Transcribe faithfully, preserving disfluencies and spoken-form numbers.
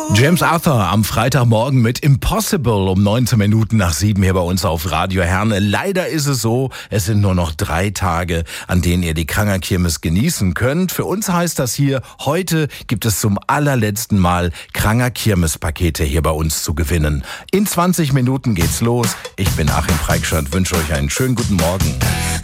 James Arthur am Freitagmorgen mit Impossible um neunzehn Minuten nach sieben hier bei uns auf Radio Herne. Leider ist es so, es sind nur noch drei Tage, an denen ihr die Kranger-Kirmes genießen könnt. Für uns heißt das hier, heute gibt es zum allerletzten Mal Kranger-Kirmes-Pakete hier bei uns zu gewinnen. In zwanzig Minuten geht's los. Ich bin Achim Preikschat, wünsche euch einen schönen guten Morgen.